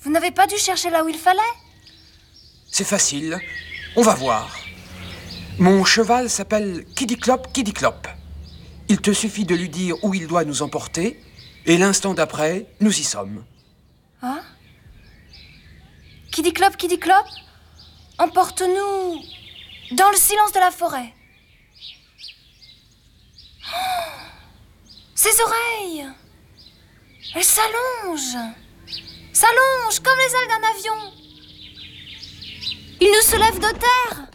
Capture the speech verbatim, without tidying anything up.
Vous n'avez pas dû chercher là où il fallait? C'est facile. On va voir. Mon cheval s'appelle Kiddy-Clop, Kiddy-Clop. Il te suffit de lui dire où il doit nous emporter, et l'instant d'après, nous y sommes. Hein? Kiddy-Clop, Kiddy-Clop, emporte-nous dans le silence de la forêt. Oh, ses oreilles! Elles s'allongent! S'allongent comme les ailes d'un avion! Il nous soulève de terre!